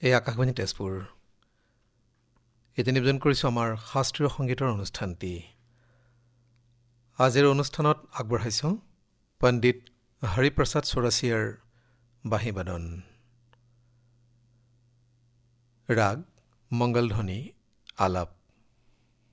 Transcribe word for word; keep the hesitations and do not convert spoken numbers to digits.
এই আকাশবাণী তেজপুৰ। এতিয়া নিবেদন কৰিছোঁ আমাৰ শাস্ত্ৰীয় সংগীতৰ অনুষ্ঠানটি। আজিৰ অনুষ্ঠানত আগবঢ়াইছোঁ পণ্ডিত হৰিপ্ৰসাদ চৌৰাচিয়াৰ বাঁহীবাদন। ৰাগ মংগলধ্বনি আলাপ।